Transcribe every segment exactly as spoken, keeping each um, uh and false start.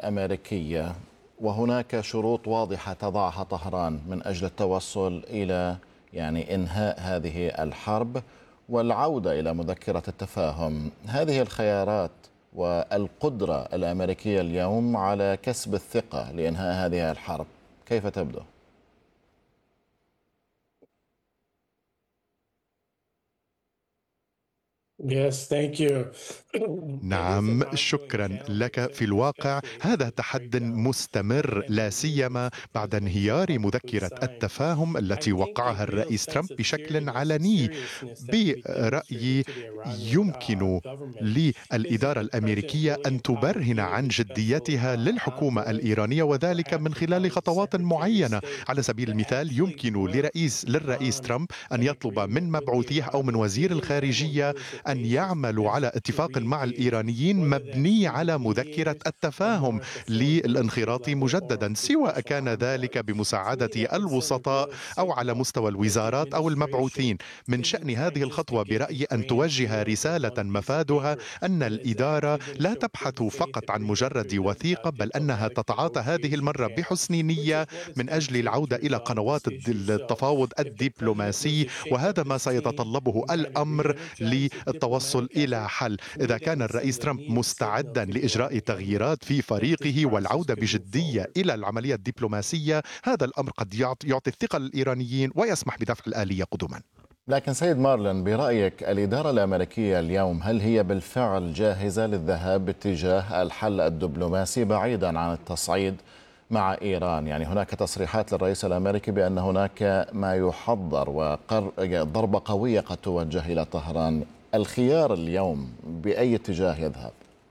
الأمريكية، وهناك شروط واضحة تضعها طهران من أجل التوصل إلى يعني إنهاء هذه الحرب والعودة إلى مذكرة التفاهم. هذه الخيارات والقدرة الأمريكية اليوم على كسب الثقة لإنهاء هذه الحرب كيف تبدو؟ Yes, thank you. It is an نعم، ongoing شكرا challenge لك. as في we الواقع negotiate a هذا new trade تحد deal مستمر، and لا the U سيما S بعد is most انهيار likely to مذكرة sign. التفاهم I التي think a وقعها real الرئيس sense ترامب of بشكل serious علني. seriousness that could be demonstrated برأيي to the Iranian uh, يمكن government is للإدارة if President الأمريكية أن William تبرهن Abedin عن successful جديتها uh, للحكومة envoys الإيرانية، or وذلك perhaps من خلال intelligence خطوات Secretary of معينة. State على سبيل that المثال actually يمكن work لرئيس للرئيس on ترامب أن an يطلب من agreement with the مبعوثيه أو من Iranians, وزير giving them or الخارجية U S أن officials the يعملوا على best to اتفاق مع re-engage, الإيرانيين whether that's مبني through the على مذكرة mediators or التفاهم more at the foreign ministry للانخراط level or مجددا، through سواء special كان ذلك envoys. To بمساعدة me, that would send a الوسطاء real أو على signal مستوى that the الوزارات أو administration المبعوثين. من شأن isn't هذه trying just to الخطوة get برأيي أن Ukraine a توجه deal to رسالة love a piece of مفادها paper, أن but is الإدارة actually going to لا show good تبحث faith فقط and عن reach a مجرد good uh, وثيقة، بل أنها diplomatic تتعاطى هذه negotiation المرة channel, بحسن which نية is what it's من going to أجل take العودة to إلى resolve this قنوات issue. So التفاوض if the president was الدبلوماسي، to shake up وهذا ما his team سيتطلبه and kind of الأمر re-energize the للتوصل diplomatic إلى effort, حل. to إذا me that كان would send الرئيس a ترامب needed signal مستعدا to the لإجراء Iranian government تغييرات في that this فريقه process والعودة could move بجدية forward. إلى العملية الدبلوماسية، هذا الأمر قد يعطي يعطي الثقة للإيرانيين ويسمح بدفع الآلية قدما. لكن سيد مارلن، برأيك الإدارة الأمريكية اليوم هل هي بالفعل جاهزة للذهاب باتجاه الحل الدبلوماسي بعيدا عن التصعيد مع إيران؟ يعني هناك تصريحات للرئيس الأمريكي بأن هناك ما يحضر وضربة قوية قد توجه إلى طهران. الخيار اليوم بأي اتجاه يذهب؟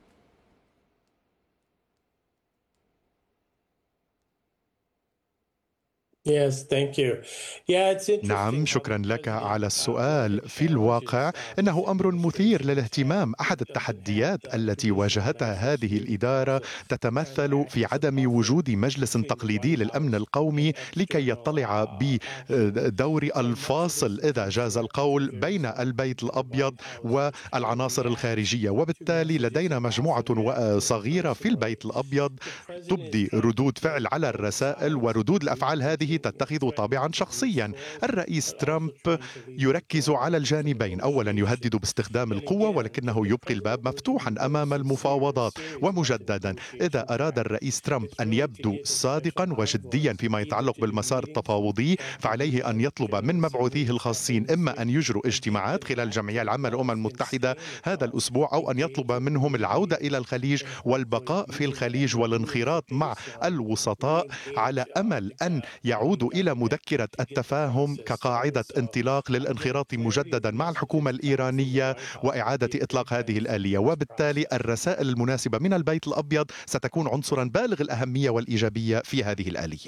Yes, thank you. Yeah, it's نعم، interesting how the شكرا لك president على uh, often السؤال. في challenges الواقع uh, this إنه أمر مثير administration and للاهتمام. أحد it doesn't have التحديات the التي traditional واجهتها national هذه security الإدارة council to kind of تتمثل act في as a عدم buffer وجود مجلس between the تقليدي White للأمن House القومي and لكي external يطلع uh, actors. بدور So much of الفاصل، this إذا attention جاز that could be القول، very بين selective البيت to the الأبيض White House, which kind of والعناصر reacts الخارجية. to وبالتالي messages لدينا that مجموعة often react صغيرة في البيت interpersonally. الأبيض The president is تبدي trying to ردود break فعل على code of الرسائل، silence وردود to الأفعال هذه continue تتخذ threatening طابعا to reach شخصيا. goals, الرئيس but also ترامب trying to leave a يركز على door open for الجانبين. أولا negotiation. يهدد باستخدام And القوة، again, if ولكنه the يبقي president الباب were to be مفتوحا more أمام sincere and المفاوضات. serious about the ومجددا، إذا negotiation أراد track, الرئيس ترامب it's أن really to يبدو get the special صادقا وجديا envoys فيما either يتعلق to do بالمسار meetings or التفاوضي، talk to the فعليه أن uh, يطلب من General مبعوثيه Assembly الخاصين Secretary of إما أن State يجروا and take اجتماعات them خلال back to جمعية the العامة للأمم talks and المتحدة stay in the هذا talks, الأسبوع، أو أن engage يطلب with the منهم العودة mediators, إلى الخليج and hopefully والبقاء في using الخليج ambiguity as a والانخراط مع baseline, الوسطاء، على re-engage uh, أمل the أن uh, Iranian يعودوا إلى government مذكرة to get the التفاهم process started. كقاعدة So انطلاق again, للانخراط clarity of مجددا مع الحكومة messages coming from the الإيرانية White House would وإعادة be a إطلاق great هذه benefit الآلية. to this وبالتالي process. الرسائل المناسبة من البيت الأبيض ستكون عنصرا بالغ الأهمية والإيجابية في هذه الآلية.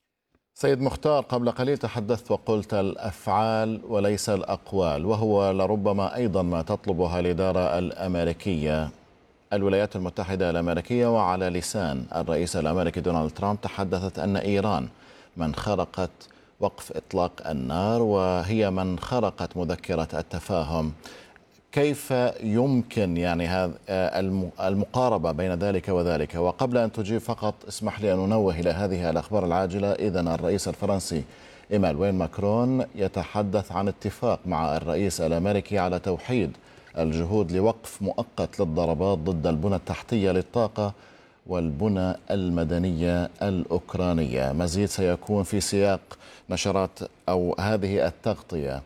سيد مختار، قبل قليل تحدثت وقلت الأفعال وليس الأقوال، وهو لربما أيضا ما تطلبها الإدارة الأمريكية. الولايات المتحدة الأمريكية وعلى لسان الرئيس الأمريكي دونالد ترامب تحدثت أن إيران من خرقت وقف إطلاق النار وهي من خرقت مذكرة التفاهم. كيف يمكن يعني هذا المقاربة بين ذلك وذلك؟ وقبل أن تجيب فقط اسمح لي أن أنوه إلى هذه الأخبار العاجلة. إذن الرئيس الفرنسي إيمانويل ماكرون يتحدث عن اتفاق مع الرئيس الأمريكي على توحيد الجهود لوقف مؤقت للضربات ضد البنى التحتية للطاقة والبنى المدنية الأوكرانية. مزيد سيكون في سياق نشرات أو هذه التغطية.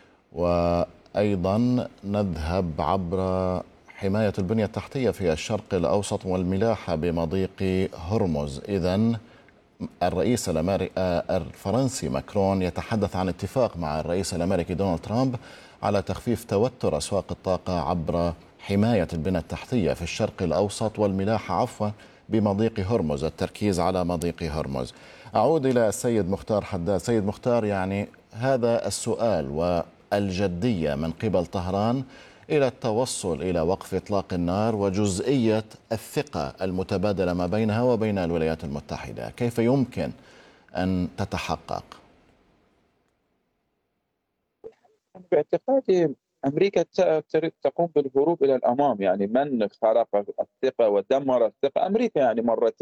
وأيضا نذهب عبر حماية البنية التحتية في الشرق الأوسط والملاحة بمضيق هرمز. إذن الرئيس الفرنسي ماكرون يتحدث عن اتفاق مع الرئيس الأمريكي دونالد ترامب على تخفيف توتر أسواق الطاقة عبر حماية البنى التحتية في الشرق الأوسط والملاحة عفوا بمضيق هرمز، التركيز على مضيق هرمز. أعود إلى السيد مختار حداد. سيد مختار، يعني هذا السؤال والجدية من قبل طهران إلى التوصل إلى وقف إطلاق النار وجزئية الثقة المتبادلة ما بينها وبين الولايات المتحدة، كيف يمكن أن تتحقق؟ باعتقادي أمريكا تريد تقوم بالهروب إلى الأمام. يعني من خرق الثقة ودمر الثقة؟ أمريكا يعني مرتين